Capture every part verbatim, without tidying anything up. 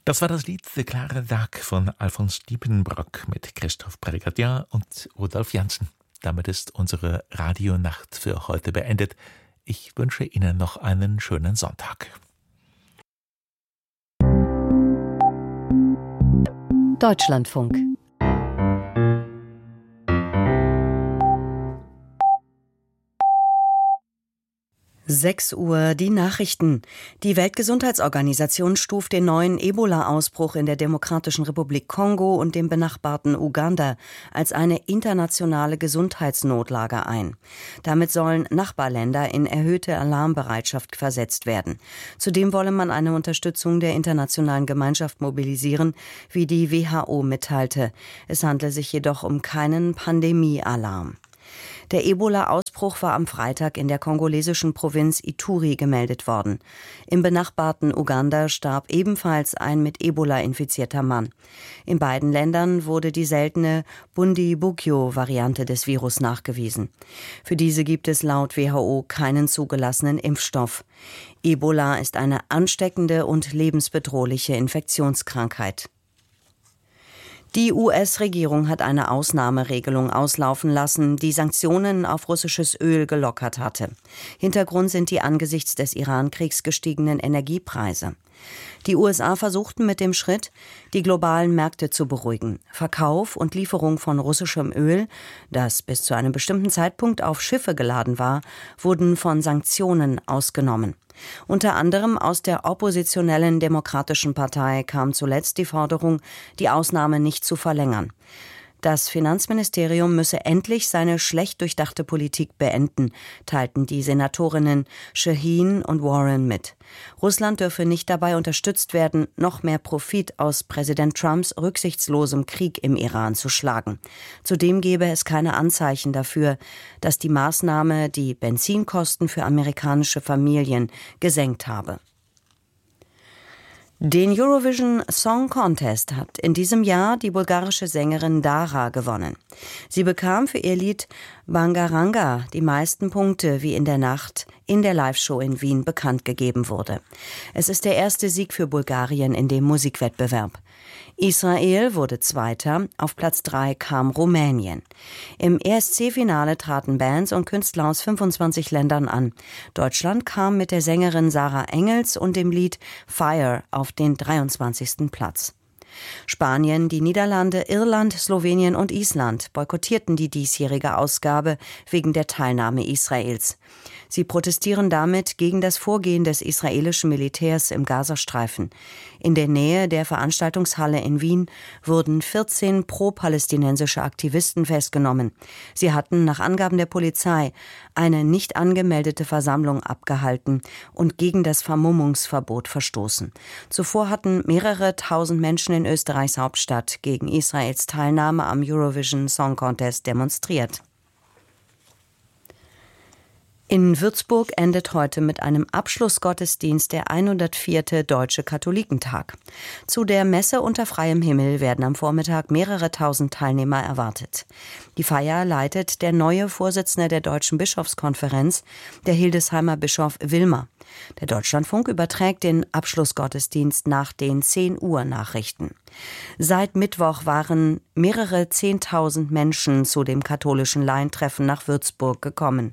Das war das Lied »Der klare Tag« von Alfons Diepenbrock mit Christoph Brigadier und Rudolf Janssen. Damit ist unsere Radionacht für heute beendet. Ich wünsche Ihnen noch einen schönen Sonntag. Deutschlandfunk. sechs Uhr, die Nachrichten. Die Weltgesundheitsorganisation stuft den neuen Ebola-Ausbruch in der Demokratischen Republik Kongo und dem benachbarten Uganda als eine internationale Gesundheitsnotlage ein. Damit sollen Nachbarländer in erhöhte Alarmbereitschaft versetzt werden. Zudem wolle man eine Unterstützung der internationalen Gemeinschaft mobilisieren, wie die W H O mitteilte. Es handle sich jedoch um keinen Pandemie-Alarm. Der Ebola-Ausbruch war am Freitag in der kongolesischen Provinz Ituri gemeldet worden. Im benachbarten Uganda starb ebenfalls ein mit Ebola infizierter Mann. In beiden Ländern wurde die seltene Bundibugyo-Variante des Virus nachgewiesen. Für diese gibt es laut W H O keinen zugelassenen Impfstoff. Ebola ist eine ansteckende und lebensbedrohliche Infektionskrankheit. Die U S-Regierung hat eine Ausnahmeregelung auslaufen lassen, die Sanktionen auf russisches Öl gelockert hatte. Hintergrund sind die angesichts des Iran-Kriegs gestiegenen Energiepreise. Die U S A versuchten mit dem Schritt, die globalen Märkte zu beruhigen. Verkauf und Lieferung von russischem Öl, das bis zu einem bestimmten Zeitpunkt auf Schiffe geladen war, wurden von Sanktionen ausgenommen. Unter anderem aus der oppositionellen Demokratischen Partei kam zuletzt die Forderung, die Ausnahme nicht zu verlängern. Das Finanzministerium müsse endlich seine schlecht durchdachte Politik beenden, teilten die Senatorinnen Shaheen und Warren mit. Russland dürfe nicht dabei unterstützt werden, noch mehr Profit aus Präsident Trumps rücksichtslosem Krieg im Iran zu schlagen. Zudem gebe es keine Anzeichen dafür, dass die Maßnahme die Benzinkosten für amerikanische Familien gesenkt habe. Den Eurovision Song Contest hat in diesem Jahr die bulgarische Sängerin Dara gewonnen. Sie bekam für ihr Lied Bangaranga die meisten Punkte, wie in der Nacht in der Live-Show in Wien bekannt gegeben wurde. Es ist der erste Sieg für Bulgarien in dem Musikwettbewerb. Israel wurde Zweiter, auf Platz drei kam Rumänien. Im E S C-Finale traten Bands und Künstler aus fünfundzwanzig Ländern an. Deutschland kam mit der Sängerin Sarah Engels und dem Lied Fire auf den dreiundzwanzigsten Platz. Spanien, die Niederlande, Irland, Slowenien und Island boykottierten die diesjährige Ausgabe wegen der Teilnahme Israels. Sie protestieren damit gegen das Vorgehen des israelischen Militärs im Gazastreifen. In der Nähe der Veranstaltungshalle in Wien wurden vierzehn pro-palästinensische Aktivisten festgenommen. Sie hatten nach Angaben der Polizei eine nicht angemeldete Versammlung abgehalten und gegen das Vermummungsverbot verstoßen. Zuvor hatten mehrere tausend Menschen in Österreichs Hauptstadt gegen Israels Teilnahme am Eurovision Song Contest demonstriert. In Würzburg endet heute mit einem Abschlussgottesdienst der hundertvierte Deutsche Katholikentag. Zu der Messe unter freiem Himmel werden am Vormittag mehrere tausend Teilnehmer erwartet. Die Feier leitet der neue Vorsitzende der Deutschen Bischofskonferenz, der Hildesheimer Bischof Wilmer. Der Deutschlandfunk überträgt den Abschlussgottesdienst nach den zehn Uhr Nachrichten. Seit Mittwoch waren mehrere zehntausend Menschen zu dem katholischen Laientreffen nach Würzburg gekommen.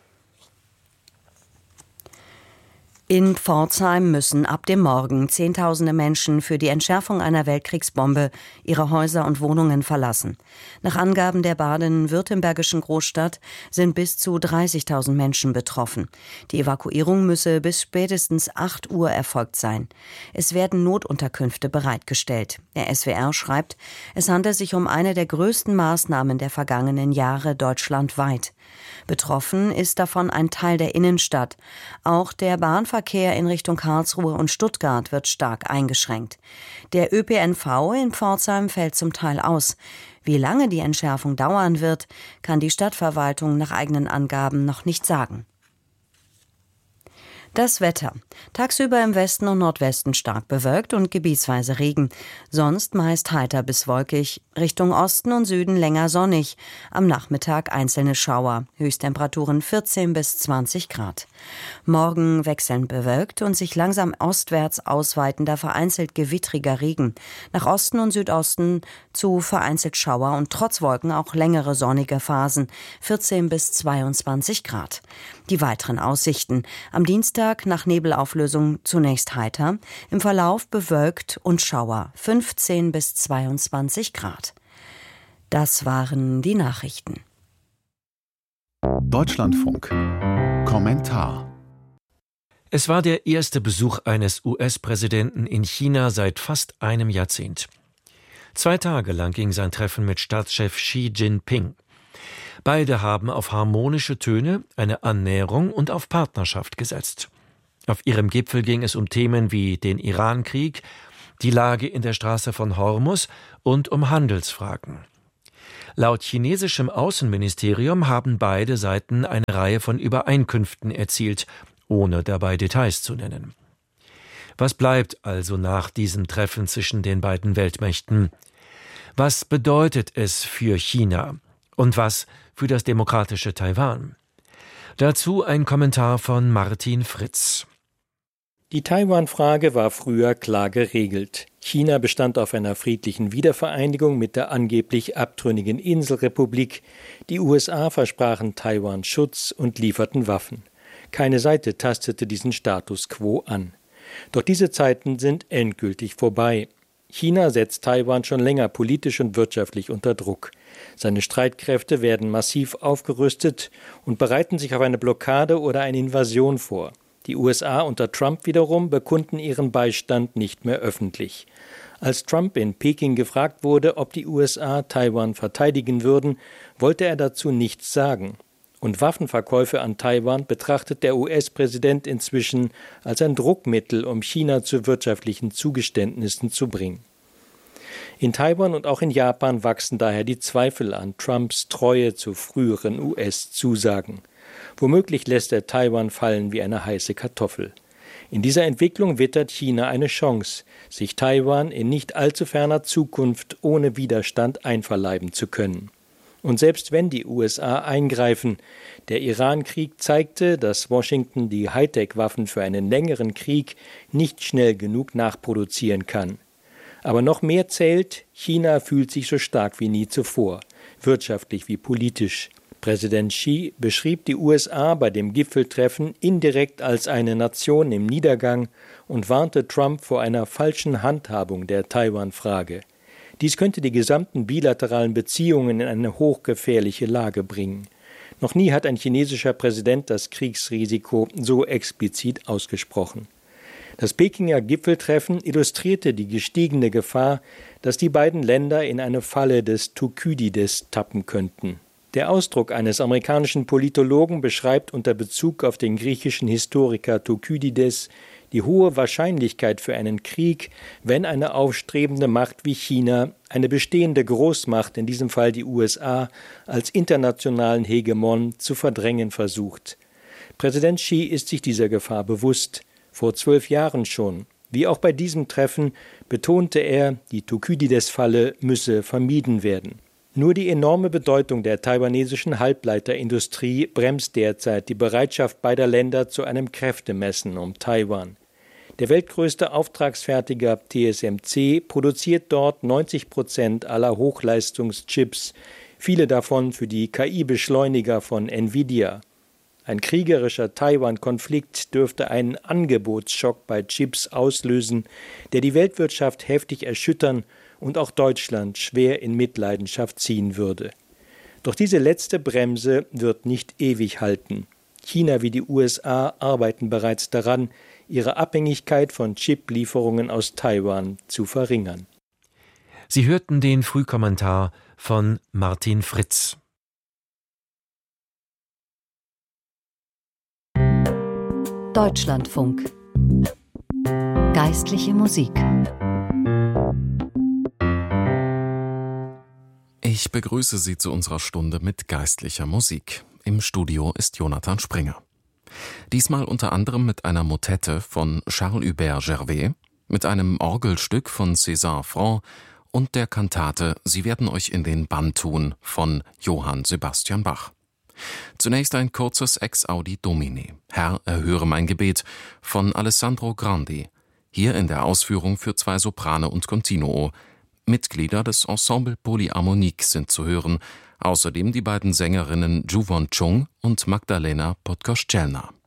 In Pforzheim müssen ab dem Morgen Zehntausende Menschen für die Entschärfung einer Weltkriegsbombe ihre Häuser und Wohnungen verlassen. Nach Angaben der baden-württembergischen Großstadt sind bis zu dreißigtausend Menschen betroffen. Die Evakuierung müsse bis spätestens acht Uhr erfolgt sein. Es werden Notunterkünfte bereitgestellt. Der S W R schreibt, es handelt sich um eine der größten Maßnahmen der vergangenen Jahre deutschlandweit. Betroffen ist davon ein Teil der Innenstadt. Auch der Bahnverkehr in Richtung Karlsruhe und Stuttgart wird stark eingeschränkt. Der Ö P N V in Pforzheim fällt zum Teil aus. Wie lange die Entschärfung dauern wird, kann die Stadtverwaltung nach eigenen Angaben noch nicht sagen. Das Wetter. Tagsüber im Westen und Nordwesten stark bewölkt und gebietsweise Regen. Sonst meist heiter bis wolkig. Richtung Osten und Süden länger sonnig. Am Nachmittag einzelne Schauer. Höchsttemperaturen vierzehn bis zwanzig Grad. Morgen wechselnd bewölkt und sich langsam ostwärts ausweitender vereinzelt gewittriger Regen. Nach Osten und Südosten zu vereinzelt Schauer und trotz Wolken auch längere sonnige Phasen. vierzehn bis zweiundzwanzig Grad. Die weiteren Aussichten. Am Dienstag nach Nebelauflösung zunächst heiter, im Verlauf bewölkt und Schauer, fünfzehn bis zweiundzwanzig Grad. Das waren die Nachrichten. Deutschlandfunk. Kommentar. Es war der erste Besuch eines U S-Präsidenten in China seit fast einem Jahrzehnt. Zwei Tage lang ging sein Treffen mit Staatschef Xi Jinping. Beide haben auf harmonische Töne, eine Annäherung und auf Partnerschaft gesetzt. Auf ihrem Gipfel ging es um Themen wie den Irankrieg, die Lage in der Straße von Hormuz und um Handelsfragen. Laut chinesischem Außenministerium haben beide Seiten eine Reihe von Übereinkünften erzielt, ohne dabei Details zu nennen. Was bleibt also nach diesem Treffen zwischen den beiden Weltmächten? Was bedeutet es für China? Und was für das demokratische Taiwan? Dazu ein Kommentar von Martin Fritz. Die Taiwan-Frage war früher klar geregelt. China bestand auf einer friedlichen Wiedervereinigung mit der angeblich abtrünnigen Inselrepublik. Die U S A versprachen Taiwan Schutz und lieferten Waffen. Keine Seite tastete diesen Status quo an. Doch diese Zeiten sind endgültig vorbei. China setzt Taiwan schon länger politisch und wirtschaftlich unter Druck. Seine Streitkräfte werden massiv aufgerüstet und bereiten sich auf eine Blockade oder eine Invasion vor. Die U S A unter Trump wiederum bekunden ihren Beistand nicht mehr öffentlich. Als Trump in Peking gefragt wurde, ob die U S A Taiwan verteidigen würden, wollte er dazu nichts sagen. Und Waffenverkäufe an Taiwan betrachtet der U S-Präsident inzwischen als ein Druckmittel, um China zu wirtschaftlichen Zugeständnissen zu bringen. In Taiwan und auch in Japan wachsen daher die Zweifel an Trumps Treue zu früheren U S-Zusagen. Womöglich lässt er Taiwan fallen wie eine heiße Kartoffel. In dieser Entwicklung wittert China eine Chance, sich Taiwan in nicht allzu ferner Zukunft ohne Widerstand einverleiben zu können. Und selbst wenn die U S A eingreifen, der Irankrieg zeigte, dass Washington die Hightech-Waffen für einen längeren Krieg nicht schnell genug nachproduzieren kann. Aber noch mehr zählt, China fühlt sich so stark wie nie zuvor, wirtschaftlich wie politisch. Präsident Xi beschrieb die U S A bei dem Gipfeltreffen indirekt als eine Nation im Niedergang und warnte Trump vor einer falschen Handhabung der Taiwan-Frage. Dies könnte die gesamten bilateralen Beziehungen in eine hochgefährliche Lage bringen. Noch nie hat ein chinesischer Präsident das Kriegsrisiko so explizit ausgesprochen. Das Pekinger Gipfeltreffen illustrierte die gestiegene Gefahr, dass die beiden Länder in eine Falle des Thukydides tappen könnten. Der Ausdruck eines amerikanischen Politologen beschreibt unter Bezug auf den griechischen Historiker Thukydides die hohe Wahrscheinlichkeit für einen Krieg, wenn eine aufstrebende Macht wie China eine bestehende Großmacht, in diesem Fall die U S A, als internationalen Hegemon zu verdrängen versucht. Präsident Xi ist sich dieser Gefahr bewusst. Vor zwölf Jahren schon. Wie auch bei diesem Treffen betonte er, die Thukydides-Falle müsse vermieden werden. Nur die enorme Bedeutung der taiwanesischen Halbleiterindustrie bremst derzeit die Bereitschaft beider Länder zu einem Kräftemessen um Taiwan. Der weltgrößte Auftragsfertiger T S M C produziert dort neunzig Prozent aller Hochleistungschips, viele davon für die K I-Beschleuniger von Nvidia. Ein kriegerischer Taiwan-Konflikt dürfte einen Angebotsschock bei Chips auslösen, der die Weltwirtschaft heftig erschüttern und auch Deutschland schwer in Mitleidenschaft ziehen würde. Doch diese letzte Bremse wird nicht ewig halten. China wie die U S A arbeiten bereits daran, ihre Abhängigkeit von Chip-Lieferungen aus Taiwan zu verringern. Sie hörten den Frühkommentar von Martin Fritz. Deutschlandfunk. Geistliche Musik. Ich begrüße Sie zu unserer Stunde mit geistlicher Musik. Im Studio ist Jonathan Springer. Diesmal unter anderem mit einer Motette von Charles-Hubert Gervais, mit einem Orgelstück von César Franck und der Kantate »Sie werden euch in den Bann tun« von Johann Sebastian Bach. Zunächst ein kurzes Ex Audi Domine, »Herr, erhöre mein Gebet« von Alessandro Grandi, hier in der Ausführung für zwei Soprane und Continuo. Mitglieder des Ensemble Polyharmonique sind zu hören, außerdem die beiden Sängerinnen Ju Won Chung und Magdalena Podkoszczelna.